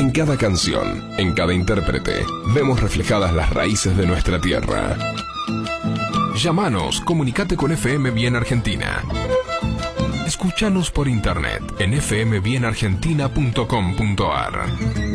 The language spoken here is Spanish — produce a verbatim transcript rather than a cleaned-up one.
En cada canción, en cada intérprete, vemos reflejadas las raíces de nuestra tierra. Llámanos, comunicate con F M Bien Argentina. Escúchanos por internet en f m bien argentina punto com punto a r.